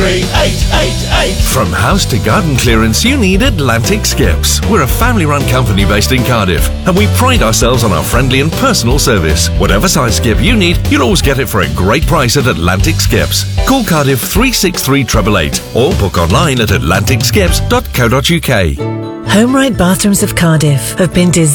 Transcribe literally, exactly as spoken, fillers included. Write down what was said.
three eight eight eight. From house to garden clearance, you need Atlantic Skips. We're a family-run company based in Cardiff, and we pride ourselves on our friendly and personal service. Whatever size skip you need, you'll always get it for a great price at Atlantic Skips. Call Cardiff three six three eight eight eight or book online at atlantic skips dot co dot uk. HomeRite Bathrooms of Cardiff have been designed